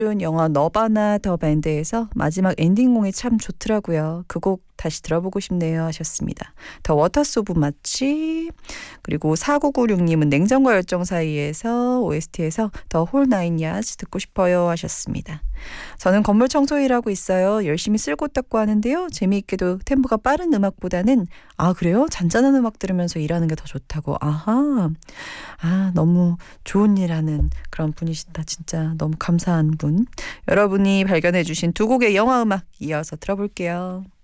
영화 너바나 더 밴드에서 마지막 엔딩곡이 참 좋더라고요. 그 곡 다시 들어보고 싶네요 하셨습니다. 더 워터스 오브 마치. 그리고 4996님은 냉정과 열정 사이에서 OST에서 더 홀 나인 야즈 듣고 싶어요 하셨습니다. 저는 건물 청소 일하고 있어요. 열심히 쓸고 닦고 하는데요. 재미있게도 템포가 빠른 음악보다는 그래요? 잔잔한 음악 들으면서 일하는 게 더 좋다고. 아하. 너무 좋은 일 하는 그런 분이시다. 진짜 너무 감사한 분. 여러분이 발견해 주신 두 곡의 영화 음악 이어서 들어볼게요.